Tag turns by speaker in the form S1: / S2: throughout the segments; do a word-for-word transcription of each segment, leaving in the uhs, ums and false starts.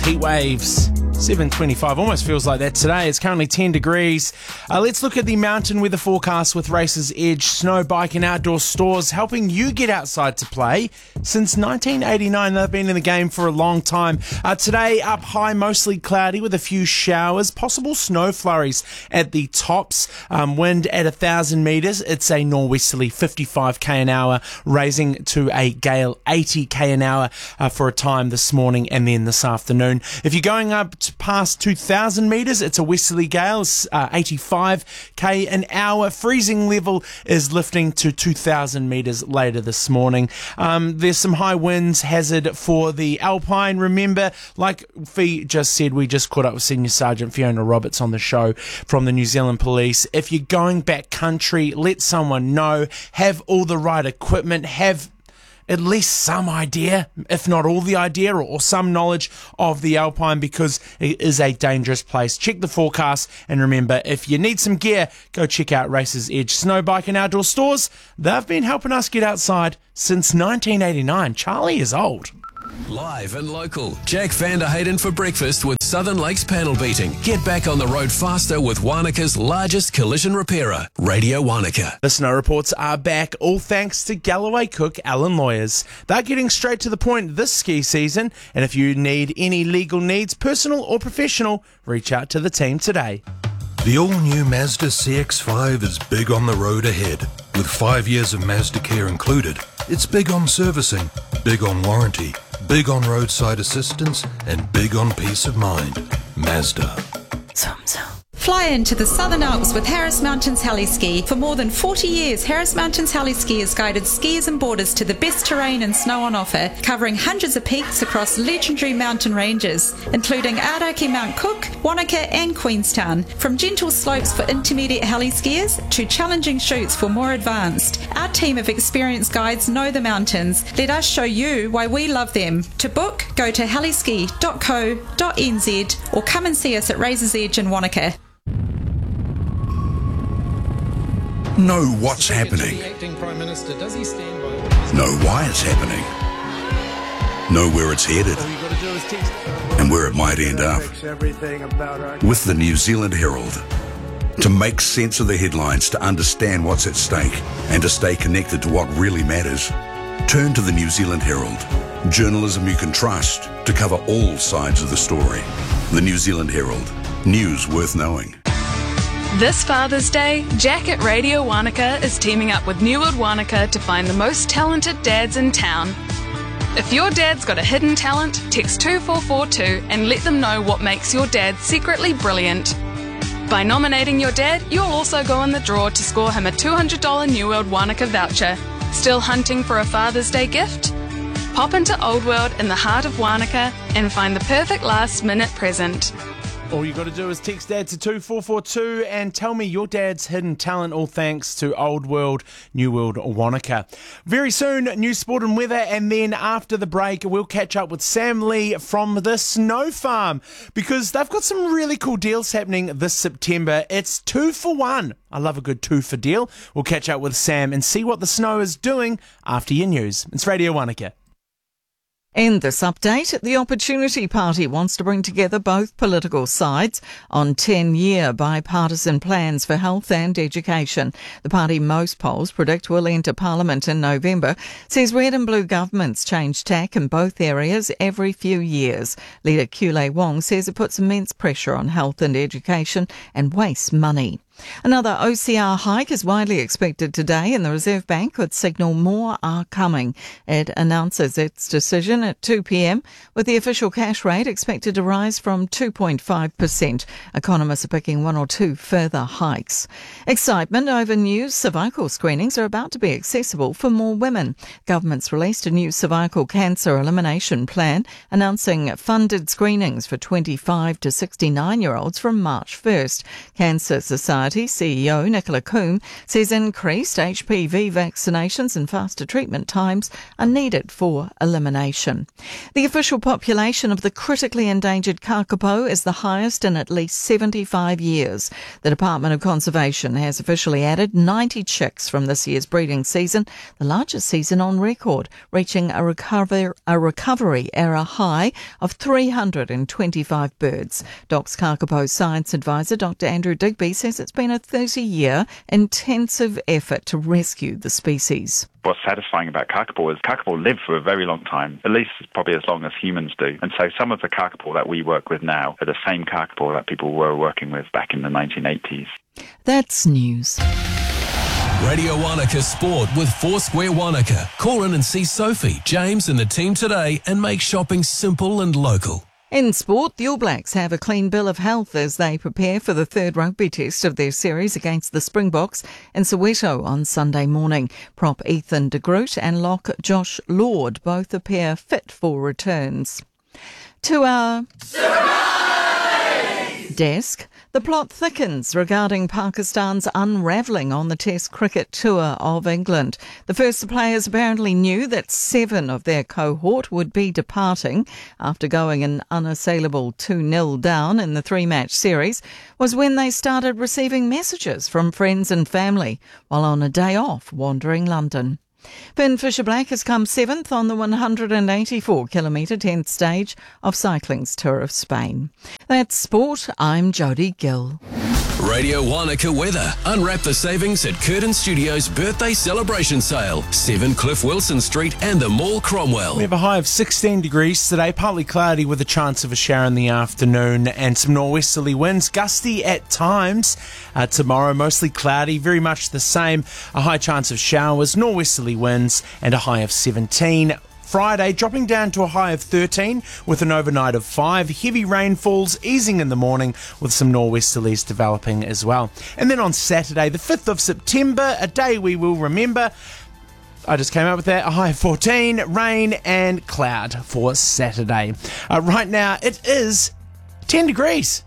S1: Heat waves. seven twenty-five, almost feels like that today. It's currently ten degrees. Uh, let's look at the mountain weather forecast with Races Edge. Snow, bike and outdoor stores helping you get outside to play. Since nineteen eighty-nine, they've been in the game for a long time. Uh, today, up high, mostly cloudy with a few showers. Possible snow flurries at the tops. Um, wind at one thousand metres. It's a norwesterly fifty-five k an hour, raising to a gale eighty k an hour uh, for a time this morning and then this afternoon. If you're going up to past two thousand metres, it's a westerly gale, uh, eighty-five k an hour. Freezing level is lifting to two thousand metres later this morning. Um, there's some high winds hazard for the Alpine. Remember, like Fee just said, we just caught up with Senior Sergeant Fiona Roberts on the show from the New Zealand Police. If you're going back country, let someone know. Have all the right equipment. Have at least some idea, if not all the idea, or, or some knowledge of the Alpine, because it is a dangerous place. Check the forecast, and remember, if you need some gear, go check out Races Edge Snow, Bike and Outdoor Stores. They've been helping us get outside since nineteen eighty-nine. Charlie is old.
S2: Live and local, Jack van der Hayden for breakfast with Southern Lakes Panel Beating. Get back on the road faster with Wanaka's largest collision repairer, Radio Wanaka.
S1: The snow reports are back, all thanks to Galloway Cook Allen Lawyers. They're getting straight to the point this ski season, and if you need any legal needs, personal or professional, reach out to the team today.
S3: The all-new Mazda C X five is big on the road ahead. With five years of Mazda Care included, it's big on servicing, big on warranty, big on roadside assistance, and big on peace of mind. Mazda.
S4: Fly into the Southern Alps with Harris Mountains Heli-Ski. For more than forty years, Harris Mountains Heli-Ski has guided skiers and boarders to the best terrain and snow on offer, covering hundreds of peaks across legendary mountain ranges, including Aoraki Mount Cook, Wanaka and Queenstown. From gentle slopes for intermediate heli-skiers to challenging chutes for more advanced, our team of experienced guides know the mountains. Let us show you why we love them. To book, go to heliski dot co dot n z or come and see us at Races Edge in Wanaka.
S5: Know what's happening. Know why it's happening. Know where it's headed and where it might end up. With the New Zealand Herald. To make sense of the headlines, to understand what's at stake, and to stay connected to what really matters, turn to the New Zealand Herald. Journalism you can trust to cover all sides of the story. The New Zealand Herald. News worth knowing.
S6: This Father's Day, Jack at Radio Wanaka is teaming up with New World Wanaka to find the most talented dads in town. If your dad's got a hidden talent, text two four four two and let them know what makes your dad secretly brilliant. By nominating your dad, you'll also go in the draw to score him a two hundred dollars New World Wanaka voucher. Still hunting for a Father's Day gift? Pop into Old World in the heart of Wanaka and find the perfect last-minute present.
S1: All you got to do is text Dad to two four four two and tell me your dad's hidden talent, all thanks to Old World, New World Wanaka. Very soon, news, sport and weather, and then after the break, we'll catch up with Sam Lee from the Snow Farm, because they've got some really cool deals happening this September. It's two for one. I love a good two for deal. We'll catch up with Sam and see what the snow is doing after your news. It's Radio Wanaka.
S7: In this update, the Opportunity Party wants to bring together both political sides on ten-year bipartisan plans for health and education. The party most polls predict will enter Parliament in November says red and blue governments change tack in both areas every few years. Leader Kule Wong says it puts immense pressure on health and education and wastes money. Another O C R hike is widely expected today, and the Reserve Bank could signal more are coming. It announces its decision at two p.m, with the official cash rate expected to rise from two point five percent. Economists are picking one or two further hikes. Excitement over new cervical screenings are about to be accessible for more women. Government's released a new cervical cancer elimination plan, announcing funded screenings for twenty-five to sixty-nine-year-olds from March first. Cancer Society Society C E O Nicola Coombe says increased H P V vaccinations and faster treatment times are needed for elimination. The official population of the critically endangered kakapo is the highest in at least seventy-five years. The Department of Conservation has officially added ninety chicks from this year's breeding season, the largest season on record, reaching a, recover, a recovery era high of three hundred twenty-five birds. D O C's Kakapo Science Advisor Doctor Andrew Digby says it's been a thirty-year intensive effort to rescue the species.
S8: What's satisfying about kakapo is kakapo live for a very long time, at least probably as long as humans do. And so some of the kakapo that we work with now are the same kakapo that people were working with back in the nineteen eighties.
S7: That's news.
S2: Radio Wanaka Sport with Foursquare Wanaka. Call in and see Sophie, James and the team today and make shopping simple and local.
S7: In sport, the All Blacks have a clean bill of health as they prepare for the third rugby test of their series against the Springboks in Soweto on Sunday morning. Prop Ethan de Groot and lock Josh Lord both appear fit for returns. To our desk, the plot thickens regarding Pakistan's unravelling on the Test cricket tour of England. The first players apparently knew that seven of their cohort would be departing after going an unassailable two nil down in the three-match series was when they started receiving messages from friends and family while on a day off wandering London. Finn Fisher-Black has come seventh on the one hundred eighty-four kilometre tenth stage of cycling's Tour of Spain. That's sport. I'm Jodie Gill.
S2: Radio Wanaka weather. Unwrap the savings at Curtin Studios birthday celebration sale. seven Cliff Wilson Street and the Mall Cromwell.
S1: We have a high of sixteen degrees today, partly cloudy with a chance of a shower in the afternoon and some norwesterly winds, gusty at times. Uh, tomorrow, mostly cloudy, very much the same. A high chance of showers, norwesterly winds and a high of seventeen. Friday, dropping down to a high of thirteen with an overnight of five. Heavy rainfalls easing in the morning with some norwesterlies developing as well. And then on Saturday, the fifth of September, a day we will remember. I just came up with that. A high of fourteen, rain and cloud for Saturday. Uh, right now, it is ten degrees.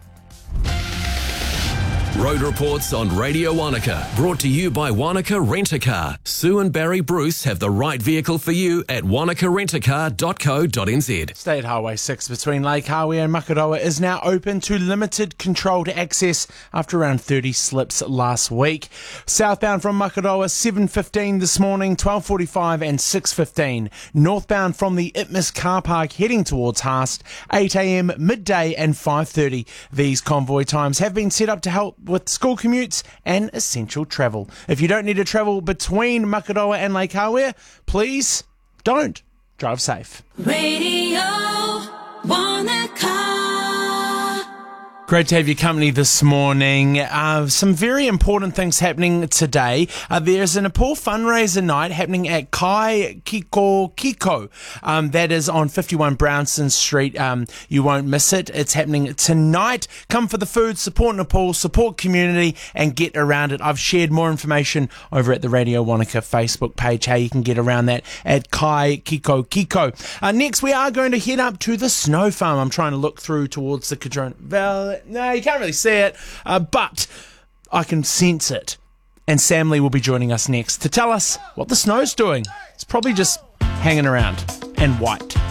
S2: Road reports on Radio Wanaka, brought to you by Wanaka Rent-A-Car. Sue and Barry Bruce have the right vehicle for you at wanaka rent a car dot co dot n z.
S1: State Highway six between Lake Hawi and Makaroa is now open to limited controlled access after around thirty slips last week. Southbound from Makaroa, seven fifteen this morning, twelve forty-five and six fifteen. Northbound from the Itmas car park heading towards Haast, eight a.m, midday and five thirty. These convoy times have been set up to help with school commutes and essential travel. If you don't need to travel between Makaroa and Lake Hawi, please don't. Drive safe.
S9: Radio Wanaka.
S1: Great to have your company this morning. Uh, some very important things happening today. Uh, there's a Nepal fundraiser night happening at Kai Kiko Kiko. Um, that is on fifty-one Brownston Street. Um, you won't miss it. It's happening tonight. Come for the food, support Nepal, support community, and get around it. I've shared more information over at the Radio Wanaka Facebook page, how you can get around that at Kai Kiko Kiko. Uh, next, we are going to head up to the snow farm. I'm trying to look through towards the Cadrona Valley. No, you can't really see it, uh, but I can sense it. And Sam Lee will be joining us next to tell us what the snow's doing. It's probably just hanging around and white.